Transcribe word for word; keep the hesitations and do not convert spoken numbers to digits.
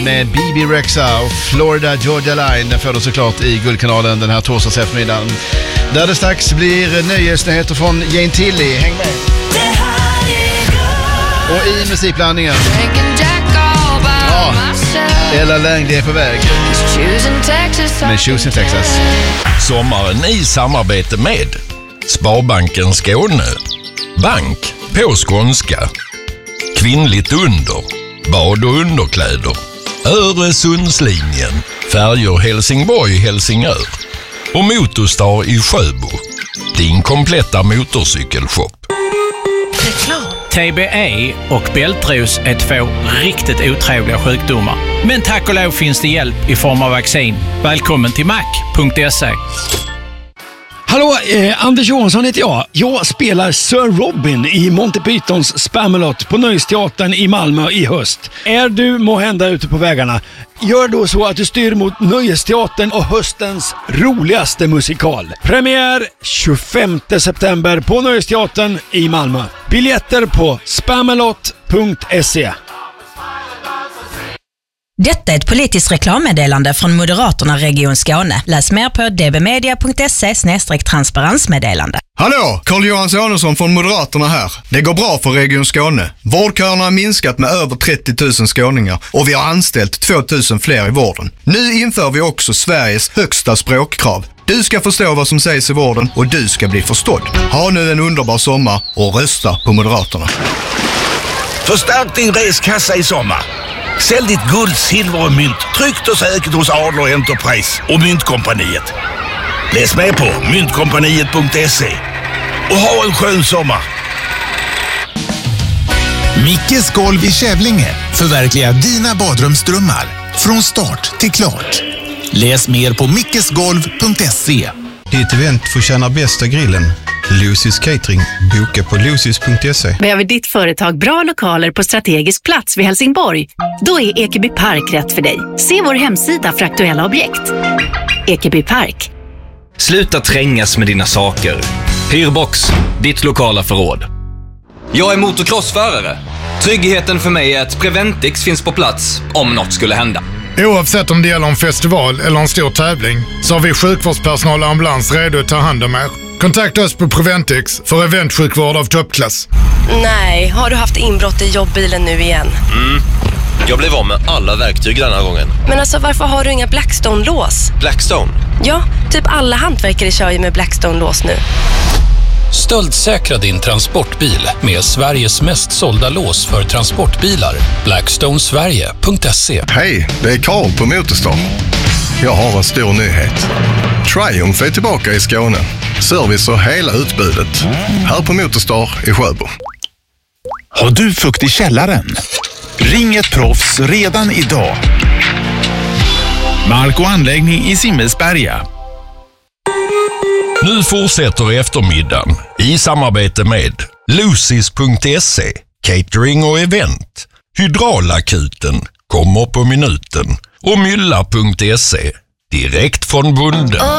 Med B B Rexha och Florida Georgia Line. Den föddes såklart i Guldkanalen den här torsdags eftermiddagen. Där det strax blir nöjesnyheter från Jane Tilly. Häng med! Och i musikblandningen ja, Ella Langley är på väg med Choosing Texas. Sommaren i samarbete med Sparbanken Skåne, Bank på skånska, Kvinnligt under, bad och underkläder, Öresundslinjen, Färjor Helsingborg Helsingör och Motorstar i Sjöbo, din kompletta motorcykelshop. T B E och bältros är två riktigt otrevliga sjukdomar. Men tack och lov finns det hjälp i form av vaccin. Välkommen till mac punkt se. Hallå, eh, Anders Johansson heter jag. Jag spelar Sir Robin i Monty Pythons Spamalot på Nöjesteatern i Malmö i höst. Är du måhända ute på vägarna? Gör då så att du styr mot Nöjesteatern och höstens roligaste musikal. Premiär tjugofemte september på Nöjesteatern i Malmö. Biljetter på spamalot punkt se. Detta är ett politiskt reklammeddelande från Moderaterna Region Skåne. Läs mer på d b media punkt se snedstreck transparensmeddelande. Hallå, Carl-Johan Sonesson från Moderaterna här. Det går bra för Region Skåne. Vårdköerna har minskat med över trettio tusen skåningar och vi har anställt två tusen fler i vården. Nu inför vi också Sveriges högsta språkkrav. Du ska förstå vad som sägs i vården och du ska bli förstådd. Ha nu en underbar sommar och rösta på Moderaterna. Förstärk din reskassa i sommar. Sälj ditt guld, silver och mynt tryggt och säkert hos Adler Enterprise och Myntkompaniet. Läs med på myntkompaniet punkt se och ha en skön sommar. Mickes golv i Kävlinge förverkligar dina badrumsdrömmar från start till klart. Läs mer på mickesgolv punkt se. Ditt event förtjänar bästa grillen. Lucy's Catering. Boka på lucys punkt se. Behöver ditt företag bra lokaler på strategisk plats vid Helsingborg? Då är Ekeby Park rätt för dig. Se vår hemsida för aktuella objekt. Ekeby Park. Sluta trängas med dina saker. Hyrbox, ditt lokala förråd. Jag är motocrossförare. Tryggheten för mig är att Preventix finns på plats om något skulle hända. Oavsett om det gäller en festival eller en stor tävling så har vi sjukvårdspersonal och ambulans redo att ta hand om er. Kontakta oss på Preventix för eventsjukvård av toppklass. Nej, har du haft inbrott i jobbbilen nu igen? Mm. Jag blev av med alla verktyg den här gången. Men alltså, varför har du inga Blackstone-lås? Blackstone? Ja, typ alla hantverkare kör ju med Blackstone-lås nu. Stöldsäkra din transportbil med Sveriges mest sålda lås för transportbilar. blackstone sverige punkt se. Hej, det är Karl på Motorstar. Jag har en stor nyhet. Triumph är tillbaka i Skåne. Service och hela utbudet. Här på Motorstar i Sjöbo. Har du fukt i källaren? Ring ett proffs redan idag. Mark och anläggning i Simmelsberga. Nu fortsätter eftermiddagen i samarbete med lucys punkt se, catering och event, Hydraulakuten, kommer på minuten och mylla punkt se, direkt från bonden.